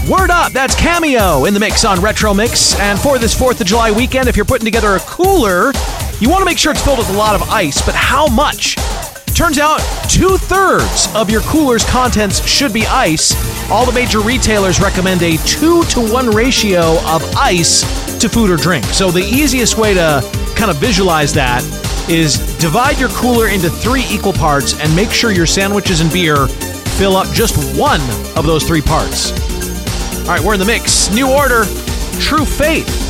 Word up, that's Cameo in the mix on Retro Mix. And for this 4th of July weekend, if you're putting together a cooler, you want to make sure it's filled with a lot of ice, but how much? Turns out 2/3 of your cooler's contents should be ice. All the major retailers recommend a 2-to-1 ratio of ice to food or drink. So the easiest way to kind of visualize that is divide your cooler into 3 equal parts and make sure your sandwiches and beer fill up just one of those 3 parts. All right, we're in the mix. New Order, True Faith.